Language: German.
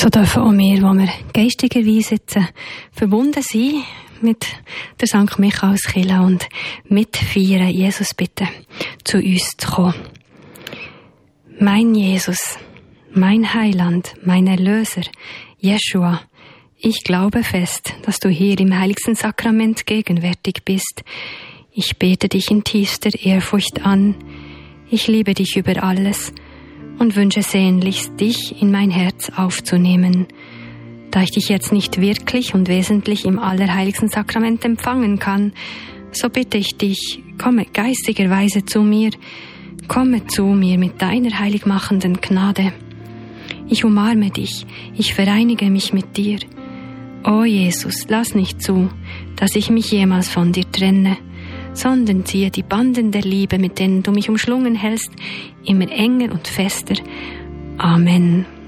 So dürfen auch wir, wo wir geistigerweise jetzt verbunden sind mit der St. Michaelskirche und mitfeiern, Jesus bitte zu uns zu kommen. Mein Jesus, mein Heiland, mein Erlöser, Jeschua, ich glaube fest, dass du hier im heiligsten Sakrament gegenwärtig bist. Ich bete dich in tiefster Ehrfurcht an. Ich liebe dich über alles und wünsche sehnlichst, dich in mein Herz aufzunehmen. Da ich dich jetzt nicht wirklich und wesentlich im allerheiligsten Sakrament empfangen kann, so bitte ich dich, komme geistigerweise zu mir, komme zu mir mit deiner heiligmachenden Gnade. Ich umarme dich, ich vereinige mich mit dir. O Jesus, lass nicht zu, dass ich mich jemals von dir trenne, sondern ziehe die Banden der Liebe, mit denen du mich umschlungen hältst, immer enger und fester. Amen.